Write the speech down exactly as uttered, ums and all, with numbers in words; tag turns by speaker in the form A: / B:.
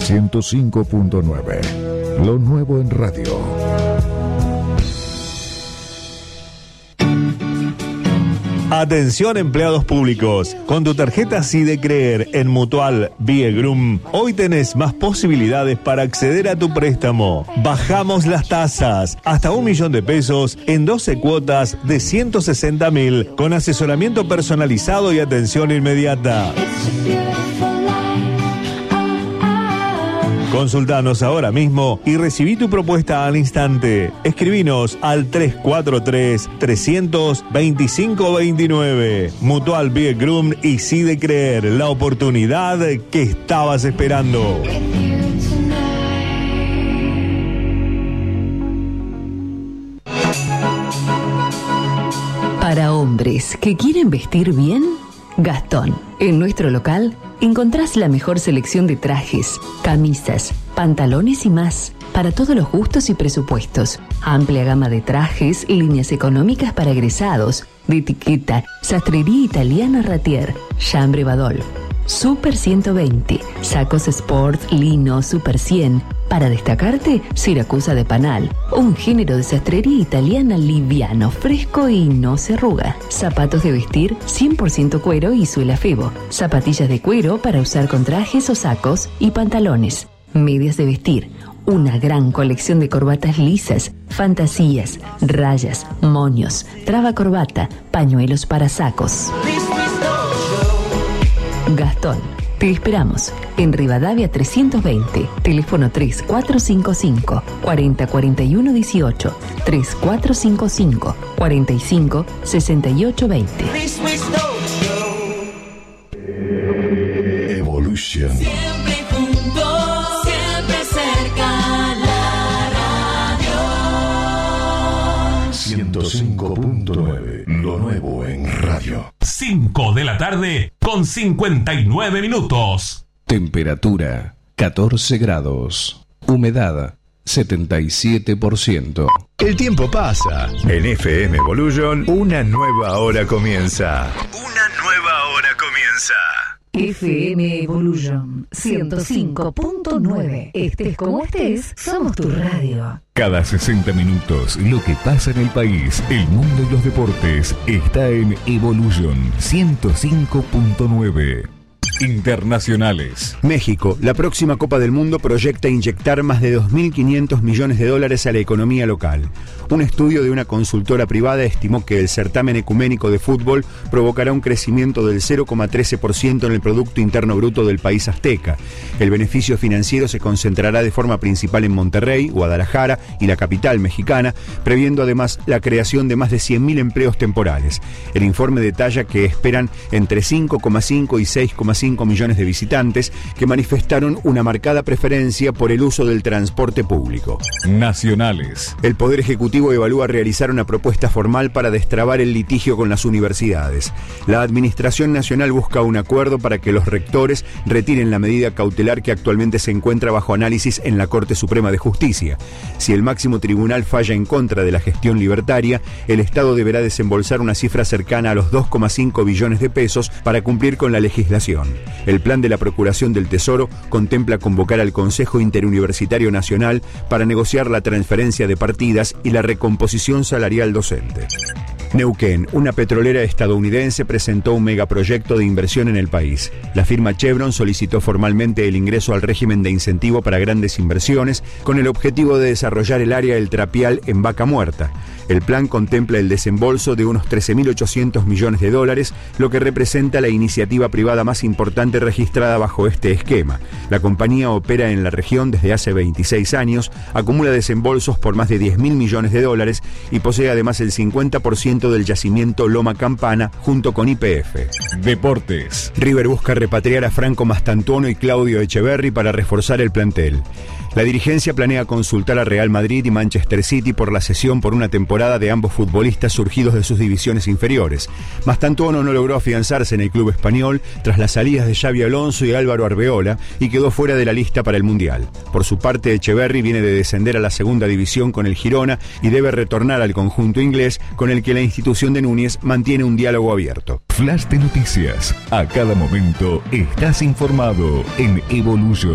A: ciento cinco punto nueve. Lo nuevo en radio.
B: Atención empleados públicos, con tu tarjeta SIDECREER en Mutual Viegrum, hoy tenés más posibilidades para acceder a tu préstamo. Bajamos las tasas, hasta un millón de pesos en doce cuotas de ciento sesenta mil, con asesoramiento personalizado y atención inmediata. Consultanos ahora mismo y recibí tu propuesta al instante. Escribinos al tres cuatro tres, trescientos, veinticinco veintinueve. Mutual Viegrum y SIDECREER, la oportunidad que estabas esperando.
C: Para hombres que quieren vestir bien, Gastón. En nuestro local encontrás la mejor selección de trajes, camisas, pantalones y más, para todos los gustos y presupuestos. Amplia gama de trajes, líneas económicas para egresados, de etiqueta, sastrería italiana Ratier, chambre Badol, Super ciento veinte, sacos Sport, lino, Super cien. Para destacarte, Siracusa de Panal, un género de sastrería italiana liviano, fresco y no se arruga. Zapatos de vestir cien por ciento cuero y suela Febo. Zapatillas de cuero para usar con trajes o sacos y pantalones. Medias de vestir, una gran colección de corbatas lisas, fantasías, rayas, moños, traba corbata, pañuelos para sacos. Gastón. Te esperamos en Rivadavia trescientos veinte, teléfono tres cuatro cinco cinco, cuarenta cuarenta y uno dieciocho, tres cuatro cinco cinco, cuarenta y cinco, sesenta y ocho veinte.
A: Evolution.
D: Siempre juntos, siempre cerca, la radio.
A: ciento cinco punto nueve. Lo nuevo en radio.
E: cinco de la tarde con cincuenta y nueve minutos.
F: Temperatura catorce grados. Humedad setenta y siete por ciento.
G: El tiempo pasa. En F M Evolution, una nueva hora comienza. Una nueva hora comienza.
C: F M Evolution ciento cinco punto nueve. Estés como estés, somos tu radio.
A: Cada sesenta minutos, lo que pasa en el país, el mundo y los deportes, está en Evolution ciento cinco punto nueve. Internacionales.
H: México, la próxima Copa del Mundo proyecta inyectar más de dos mil quinientos millones de dólares a la economía local. Un estudio de una consultora privada estimó que el certamen ecuménico de fútbol provocará un crecimiento del cero coma trece por ciento en el Producto Interno Bruto del país azteca. El beneficio financiero se concentrará de forma principal en Monterrey, Guadalajara y la capital mexicana, previendo además la creación de más de cien mil empleos temporales. El informe detalla que esperan entre cinco coma cinco y seis coma cinco millones de visitantes que manifestaron una marcada preferencia por el uso del transporte público.
A: Nacionales.
H: El Poder Ejecutivo evalúa realizar una propuesta formal para destrabar el litigio con las universidades. La Administración Nacional busca un acuerdo para que los rectores retiren la medida cautelar que actualmente se encuentra bajo análisis en la Corte Suprema de Justicia. Si el máximo tribunal falla en contra de la gestión libertaria, el Estado deberá desembolsar una cifra cercana a los dos coma cinco billones de pesos para cumplir con la legislación. El plan de la Procuración del Tesoro contempla convocar al Consejo Interuniversitario Nacional para negociar la transferencia de partidas y la recomposición salarial docente. Neuquén, una petrolera estadounidense, presentó un megaproyecto de inversión en el país. La firma Chevron solicitó formalmente el ingreso al régimen de incentivo para grandes inversiones con el objetivo de desarrollar el área del Trapial en Vaca Muerta. El plan contempla el desembolso de unos trece mil ochocientos millones de dólares, lo que representa la iniciativa privada más importante registrada bajo este esquema. La compañía opera en la región desde hace veintiséis años, acumula desembolsos por más de diez mil millones de dólares y posee además el cincuenta por ciento del yacimiento Loma Campana junto con Y P F.
A: Deportes.
H: River busca repatriar a Franco Mastantuono y Claudio Echeverri para reforzar el plantel. La dirigencia planea consultar a Real Madrid y Manchester City por la cesión por una temporada de ambos futbolistas surgidos de sus divisiones inferiores. Mastantuono no logró afianzarse en el club español tras las salidas de Xabi Alonso y Álvaro Arbeola y quedó fuera de la lista para el Mundial. Por su parte, Echeverri viene de descender a la segunda división con el Girona y debe retornar al conjunto inglés, con el que la institución de Núñez mantiene un diálogo abierto.
A: Flash de noticias. A cada momento estás informado en Evolution